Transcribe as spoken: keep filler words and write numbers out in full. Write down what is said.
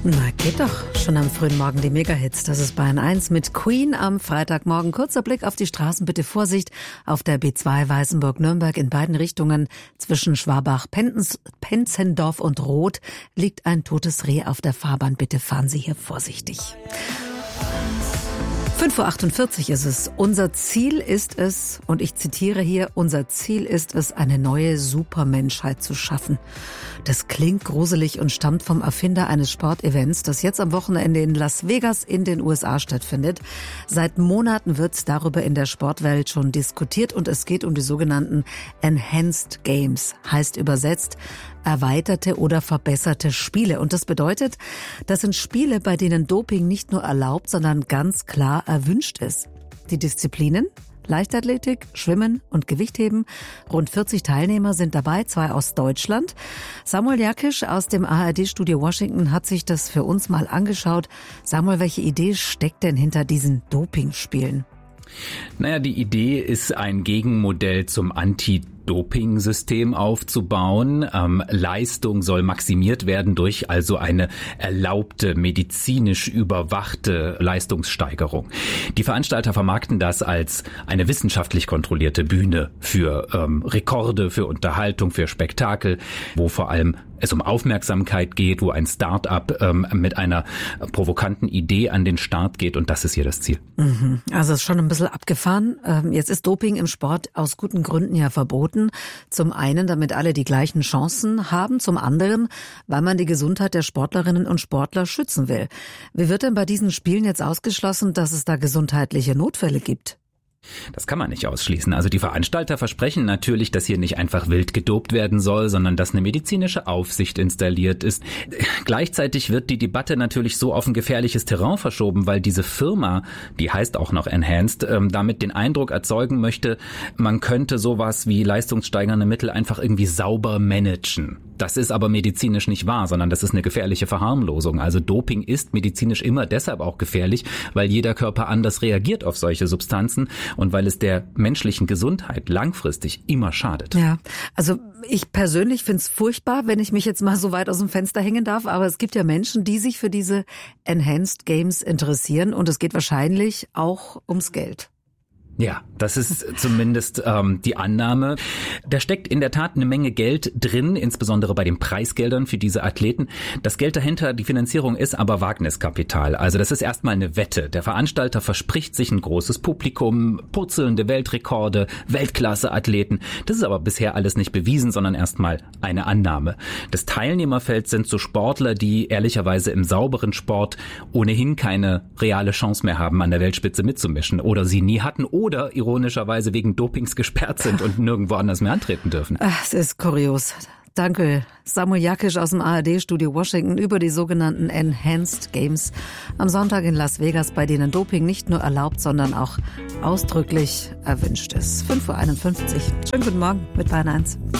Na, geht doch. Schon am frühen Morgen die Megahits. Das ist Bayern eins mit Queen am Freitagmorgen. Kurzer Blick auf die Straßen. Bitte Vorsicht. Auf der B zwei Weißenburg-Nürnberg in beiden Richtungen zwischen Schwabach-Penzendorf und Roth liegt ein totes Reh auf der Fahrbahn. Bitte fahren Sie hier vorsichtig. fünf Uhr achtundvierzig ist es. Unser Ziel ist es, und ich zitiere hier, unser Ziel ist es, eine neue Supermenschheit zu schaffen. Das klingt gruselig und stammt vom Erfinder eines Sportevents, das jetzt am Wochenende in Las Vegas in den U S A stattfindet. Seit Monaten wird darüber in der Sportwelt schon diskutiert und es geht um die sogenannten Enhanced Games, heißt übersetzt erweiterte oder verbesserte Spiele. Und das bedeutet, das sind Spiele, bei denen Doping nicht nur erlaubt, sondern ganz klar erwünscht ist. Die Disziplinen? Leichtathletik, Schwimmen und Gewichtheben. Rund vierzig Teilnehmer sind dabei, zwei aus Deutschland. Samuel Jakisch aus dem A R D-Studio Washington hat sich das für uns mal angeschaut. Samuel, welche Idee steckt denn hinter diesen Dopingspielen? Naja, die Idee ist, ein Gegenmodell zum Anti- Doping-System aufzubauen. Ähm, Leistung soll maximiert werden durch also eine erlaubte, medizinisch überwachte Leistungssteigerung. Die Veranstalter vermarkten das als eine wissenschaftlich kontrollierte Bühne für ähm, Rekorde, für Unterhaltung, für Spektakel, wo vor allem es um Aufmerksamkeit geht, wo ein Start-up ähm, mit einer provokanten Idee an den Start geht, und das ist hier das Ziel. Mhm. Also es ist schon ein bisschen abgefahren. Ähm, jetzt ist Doping im Sport aus guten Gründen ja verboten. Zum einen, damit alle die gleichen Chancen haben, zum anderen, weil man die Gesundheit der Sportlerinnen und Sportler schützen will. Wie wird denn bei diesen Spielen jetzt ausgeschlossen, dass es da gesundheitliche Notfälle gibt? Das kann man nicht ausschließen. Also die Veranstalter versprechen natürlich, dass hier nicht einfach wild gedopt werden soll, sondern dass eine medizinische Aufsicht installiert ist. Gleichzeitig wird die Debatte natürlich so auf ein gefährliches Terrain verschoben, weil diese Firma, die heißt auch noch Enhanced, ähm, damit den Eindruck erzeugen möchte, man könnte sowas wie leistungssteigernde Mittel einfach irgendwie sauber managen. Das ist aber medizinisch nicht wahr, sondern das ist eine gefährliche Verharmlosung. Also Doping ist medizinisch immer deshalb auch gefährlich, weil jeder Körper anders reagiert auf solche Substanzen und weil es der menschlichen Gesundheit langfristig immer schadet. Ja, also ich persönlich finde es furchtbar, wenn ich mich jetzt mal so weit aus dem Fenster hängen darf, aber es gibt ja Menschen, die sich für diese Enhanced Games interessieren und es geht wahrscheinlich auch ums Geld. Ja, das ist zumindest ähm, die Annahme. Da steckt in der Tat eine Menge Geld drin, insbesondere bei den Preisgeldern für diese Athleten. Das Geld dahinter, die Finanzierung, ist aber Wagniskapital. Also das ist erstmal eine Wette. Der Veranstalter verspricht sich ein großes Publikum, purzelnde Weltrekorde, Weltklasse-Athleten. Das ist aber bisher alles nicht bewiesen, sondern erstmal eine Annahme. Das Teilnehmerfeld sind so Sportler, die ehrlicherweise im sauberen Sport ohnehin keine reale Chance mehr haben, an der Weltspitze mitzumischen oder sie nie hatten oder ironischerweise wegen Dopings gesperrt sind und nirgendwo anders mehr antreten dürfen. Ach, es ist kurios. Danke, Samuel Jakisch aus dem A R D-Studio Washington über die sogenannten Enhanced Games am Sonntag in Las Vegas, bei denen Doping nicht nur erlaubt, sondern auch ausdrücklich erwünscht ist. fünf Uhr einundfünfzig. Schönen guten Morgen mit Bayern eins.